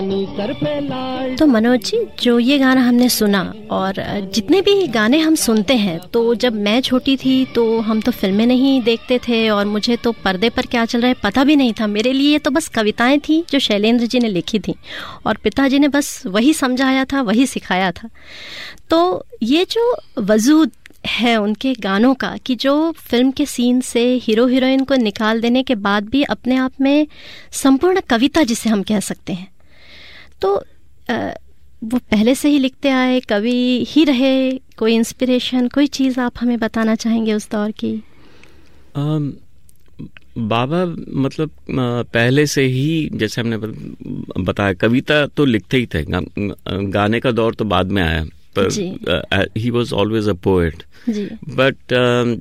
तो मनोज जी, जो ये गाना हमने सुना और जितने भी गाने हम सुनते हैं, तो जब मैं छोटी थी तो हम तो फिल्में नहीं देखते थे और मुझे तो पर्दे पर क्या चल रहा है पता भी नहीं था। मेरे लिए तो बस कविताएं थी जो शैलेंद्र जी ने लिखी थी और पिताजी ने बस वही समझाया था, वही सिखाया था। तो ये जो वजूद है उनके गानों का कि जो फिल्म के सीन से हीरो हीरोइन को निकाल देने के बाद भी अपने आप में संपूर्ण कविता जिसे हम कह सकते हैं, तो वो पहले से ही लिखते आए, कवि ही रहे। कोई इंस्पिरेशन, कोई चीज़ आप हमें बताना चाहेंगे उस दौर की? बाबा मतलब पहले से ही, जैसे हमने बताया, कविता तो लिखते ही थे। गाने का दौर तो बाद में आया, पर he was always a poet. But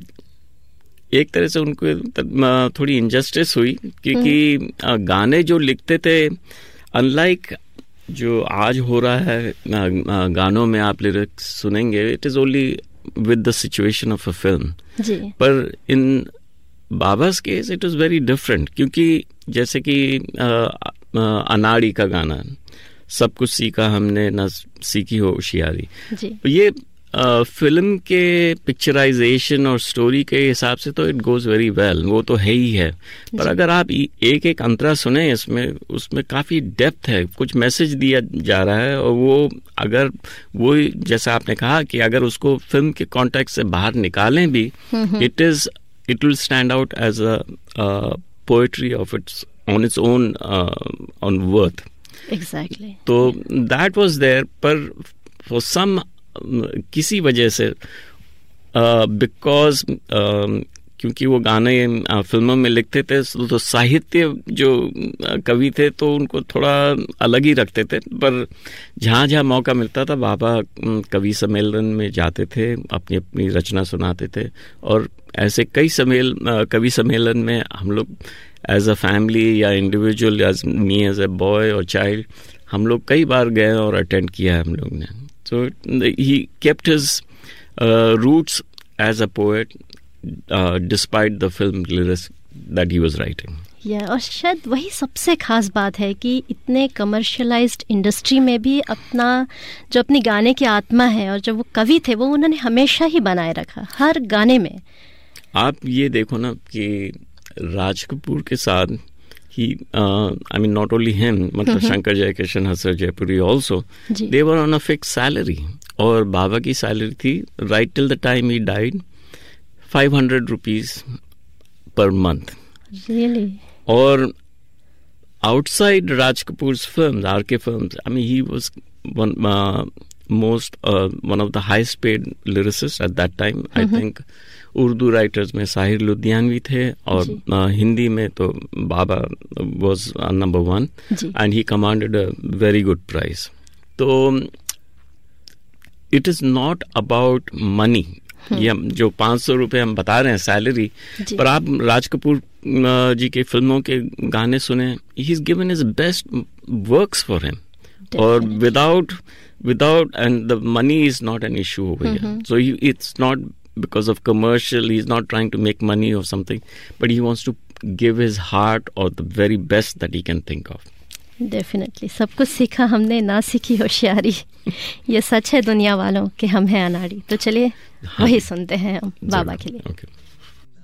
एक तरह से उनको थोड़ी इनजस्टिस हुई, क्योंकि गाने जो लिखते थे, अनलाइक जो आज हो रहा है गानों में आप लिरिक्स सुनेंगे, it is only with the situation of a film. पर इन बाबा's case it is very different, क्योंकि जैसे कि अनाड़ी का गाना, सब कुछ सीखा हमने न सीखी हो होशियारी, ये फिल्म के पिक्चराइजेशन और स्टोरी के हिसाब से तो इट गोज वेरी वेल, वो तो है ही है। पर अगर आप एक एक अंतरा सुने इसमें, उसमें काफ़ी डेप्थ है, कुछ मैसेज दिया जा रहा है। और वो अगर वो, जैसा आपने कहा कि अगर उसको फिल्म के कॉन्टेक्स्ट से बाहर निकालें भी, it will stand out as a poetry of its on its own on worth. Exactly. तो दैट वाज देयर, पर फॉर सम किसी वजह से, बिकॉज क्योंकि वो गाने फिल्मों में लिखते थे, तो साहित्य जो कवि थे तो उनको थोड़ा अलग ही रखते थे। पर जहाँ जहाँ मौका मिलता था, बाबा कवि सम्मेलन में जाते थे, अपनी अपनी रचना सुनाते थे। और ऐसे कई कवि सम्मेलन में हम लोग एज अ फैमिली या individual, as me as a boy और चाइल्ड, हम लोग कई बार गए और अटेंड किया है हम लोग ने। So he kept his roots as a poet despite the film lyrics that he was writing. और शायद वही सबसे खास बात है कि इतने कमर्शियलाइज्ड इंडस्ट्री में भी अपना जो अपनी गाने की आत्मा है और जो वो कवि थे, वो उन्होंने हमेशा ही बनाए रखा हर गाने में। आप ये देखो ना कि राज कपूर के साथ I mean, not only him, मतलब शंकर जयकिशन, हसर जयपुरी also, they were on a fixed salary. और बाबा की सैलरी थी, right till the time he died, 500 rupees per month. Really? और outside Raj Kapoor's films, RK films, I mean, he was one of the highest paid lyricists at that time. I think Urdu writers में साहिर लुधियानवी थे, और हिंदी में तो बाबा was number 1 and he commanded a very good price. तो it is not about money. ये जो 500 रुपये हम बता रहे हैं सैलरी, पर आप राज कपूर जी के फिल्मों के गाने सुने, he is given his best works for him, और without and the money is not an issue over here. So it's not because of commercial, he's not trying to make money or something, but he wants to give his heart or the very best that he can think of. Definitely. सब कुछ सीखा हमने, ना सीखी होशियारी। ये सच है दुनिया वालों कि हम हैं अनाड़ी। तो चलिए वही सुनते हैं हम बाबा के लिए।